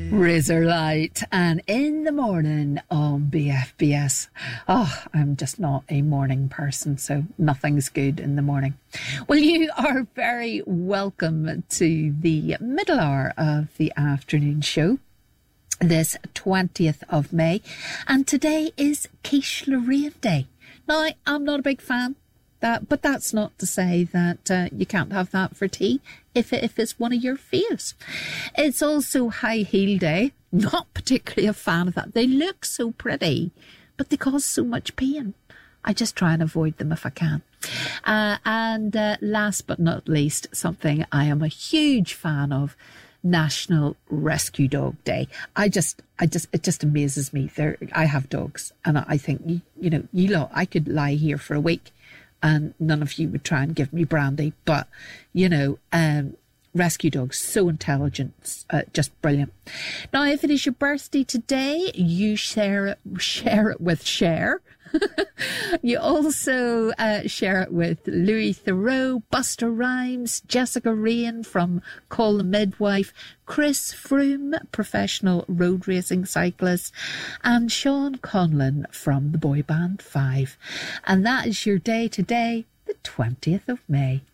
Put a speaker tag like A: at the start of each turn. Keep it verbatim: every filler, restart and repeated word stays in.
A: Razor Light and In the Morning on B F B S. Oh, I'm just not a morning person, so nothing's good in the morning. Well, you are very welcome to the middle hour of the afternoon show, this twentieth of May, and today is Quiche Lorraine Day. Now, I'm not a big fan, that, but that's not to say that uh, you can't have that for tea if, it, if it's one of your faves. It's also High Heel Day. Not particularly a fan of that. They look so pretty, but they cause so much pain. I just try and avoid them if I can. Uh, and uh, last but not least, something I am a huge fan of, National Rescue Dog Day. I just, I just, it just amazes me. There, I have dogs, and I think, you, you know, you lot, I could lie here for a week and none of you would try and give me brandy, but, you know, um, rescue dogs, so intelligent, uh, just brilliant. Now, if it is your birthday today, you share it, share it with Cher. You also uh, share it with Louis Theroux, Buster Rhymes, Jessica Rain from Call the Midwife, Chris Froome, professional road racing cyclist, and Sean Conlon from the boy band Five. And that is your day today, the twentieth of May.